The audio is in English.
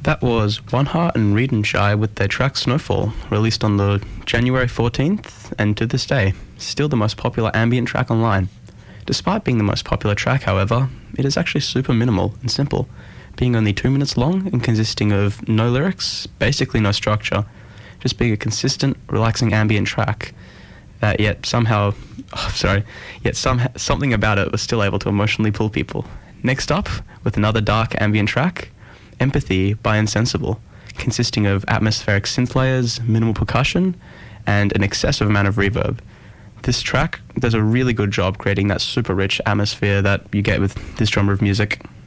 That was One Heart and Reed and Shy with their track Snowfall, released on the January 14th, and to this day, still the most popular ambient track online. Despite being the most popular track, however, it is actually super minimal and simple, being only 2 minutes long and consisting of no lyrics, basically no structure, just being a consistent, relaxing ambient track that something about it was still able to emotionally pull people. Next up, with another dark ambient track, Empathy by Insensible, consisting of atmospheric synth layers, minimal percussion, and an excessive amount of reverb. This track does a really good job creating that super rich atmosphere that you get with this genre of music.